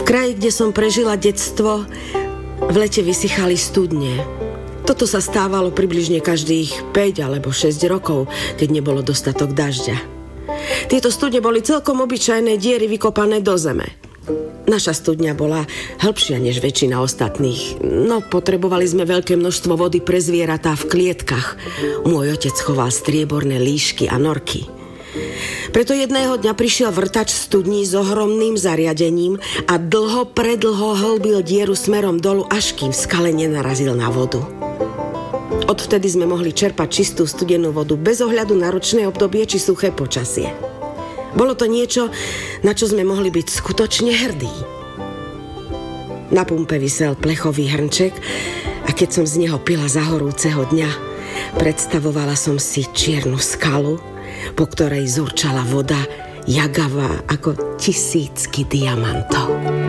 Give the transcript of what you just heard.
kraji, kde som prežila detstvo, v lete vysychali studne. Toto sa stávalo približne každých 5 alebo 6 rokov, keď nebolo dostatok dažďa. Tieto studne boli celkom obyčajné diery vykopané do zeme. Naša studňa bola hĺbšia než väčšina ostatných, no potrebovali sme veľké množstvo vody pre zvieratá v klietkach. Môj otec choval strieborné líšky a norky. Preto jedného dňa prišiel vrtač studní s ohromným zariadením a predlho hlbil dieru smerom dolu, až kým v skale nenarazil na vodu. Odvtedy sme mohli čerpať čistú studenú vodu bez ohľadu na ročné obdobie či suché počasie. Bolo to niečo, na čo sme mohli byť skutočne hrdí. Na pumpe visel plechový hrnček a keď som z neho pila za horúceho dňa, predstavovala som si čiernu skalu, po ktorej zurčala voda jagavá ako tisícky diamantov.